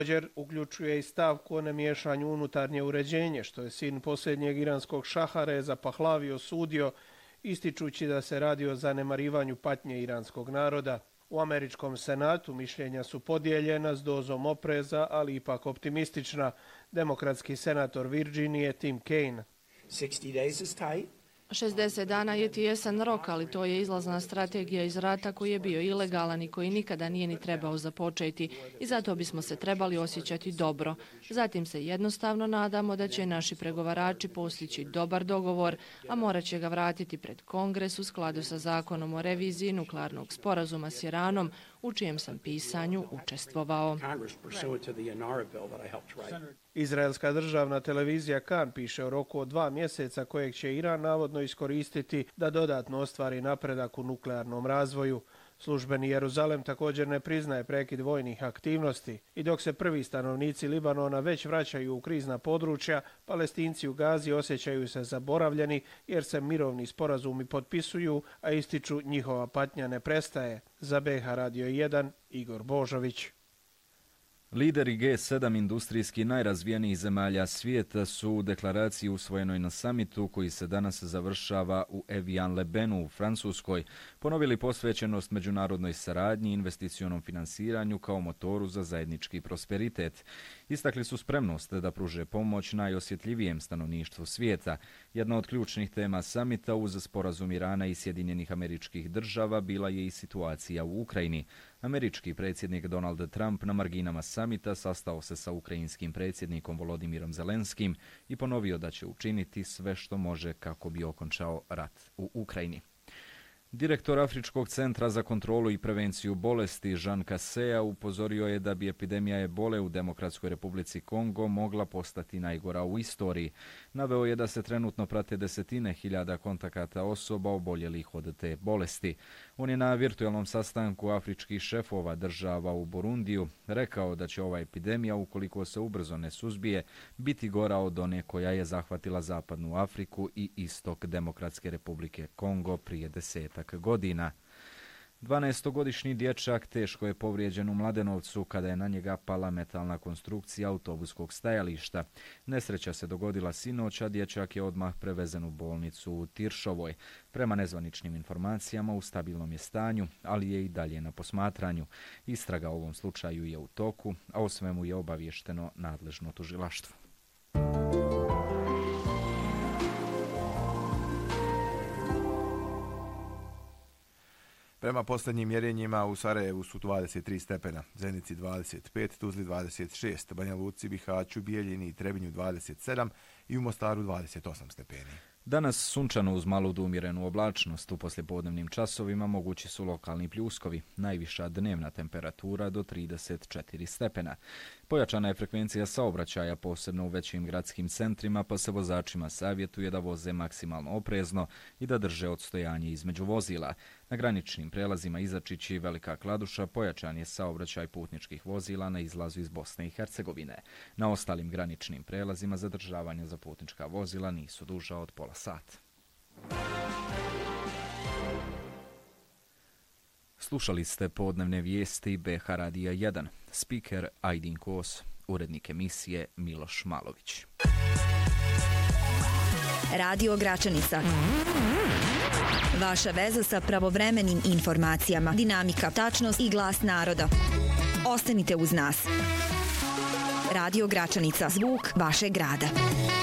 Također uključuje i stavku o nemiješanju unutarnje uređenje, što je sin posljednjeg iranskog šaha Reza Pahlavi osudio, ističući da se radi o zanemarivanju patnje iranskog naroda. U američkom senatu mišljenja su podijeljena s dozom opreza, ali ipak optimistična. Demokratski senator Virginije Tim Kaine. 60 dana je tijesan rok, ali to je izlazna strategija iz rata koji je bio ilegalan i koji nikada nije ni trebao započeti i zato bismo se trebali osjećati dobro. Zatim se jednostavno nadamo da će naši pregovarači postići dobar dogovor, a morat će ga vratiti pred Kongres u skladu sa zakonom o reviziji nuklearnog sporazuma s Iranom, u čijem sam pisanju učestvovao. Izraelska državna televizija Kan piše o roku od 2 mjeseca kojeg će Iran navodno iskoristiti da dodatno ostvari napredak u nuklearnom razvoju. Službeni Jeruzalem također ne priznaje prekid vojnih aktivnosti i dok se prvi stanovnici Libanona već vraćaju u krizna područja, Palestinci u Gazi osjećaju se zaboravljeni jer se mirovni sporazumi potpisuju, a ističu njihova patnja ne prestaje. Za BH Radio 1, Igor Božović. Lideri G7 industrijski najrazvijenijih zemalja svijeta su u deklaraciji usvojenoj na samitu koji se danas završava u Evian-le-Benu u Francuskoj ponovili posvećenost međunarodnoj saradnji i investicionom finansiranju kao motoru za zajednički prosperitet. Istakli su spremnost da pruže pomoć najosjetljivijem stanovništvu svijeta. Jedna od ključnih tema samita uz sporazum Irana i Sjedinjenih Američkih Država bila je i situacija u Ukrajini. Američki predsjednik Donald Trump na marginama samita sastao se sa ukrajinskim predsjednikom Volodimirom Zelenskim i ponovio da će učiniti sve što može kako bi okončao rat u Ukrajini. Direktor Afričkog centra za kontrolu i prevenciju bolesti Jean Kaseya upozorio je da bi epidemija ebole u Demokratskoj Republici Kongo mogla postati najgora u istoriji. Naveo je da se trenutno prate desetine hiljada kontakata osoba oboljelih od te bolesti. On je na virtualnom sastanku afričkih šefova država u Burundiju rekao da će ova epidemija, ukoliko se ubrzo ne suzbije, biti gora od one koja je zahvatila zapadnu Afriku i istok Demokratske Republike Kongo prije 10 godina. 12-godišnji dječak teško je povrijeđen u Mladenovcu kada je na njega pala metalna konstrukcija autobuskog stajališta. Nesreća se dogodila sinoć, a dječak je odmah prevezen u bolnicu u Tiršovoj. Prema nezvaničnim informacijama u stabilnom je stanju, ali je i dalje na posmatranju. Istraga u ovom slučaju je u toku, a o svemu je obavješteno nadležno tužilaštvo. Prema posljednjim mjerenjima u Sarajevu su 23 stepena, Zenici 25, Tuzli 26, Banja Luci, Bihaću, Bijeljini i Trebinju 27 i u Mostaru 28 stepeni. Danas sunčano uz malu do umjerenu oblačnost. U poslijepodnevnim časovima mogući su lokalni pljuskovi. Najviša dnevna temperatura do 34 stepena. Pojačana je frekvencija saobraćaja, posebno u većim gradskim centrima, pa se vozačima savjetuje da voze maksimalno oprezno i da drže odstojanje između vozila. Na graničnim prelazima Izačić i Velika Kladuša pojačan je saobraćaj putničkih vozila na izlazu iz Bosne i Hercegovine. Na ostalim graničnim prelazima zadržavanja za putnička vozila nisu duža od pola sata. Slušali ste podnevne vijesti BH Radija 1. Spiker Ajdin Kos, urednik emisije Miloš Malović. Radio Gračanica. Vaša veza sa pravovremenim informacijama, dinamika, tačnost i glas naroda. Ostanite uz nas. Radio Gračanica, zvuk vašeg grada.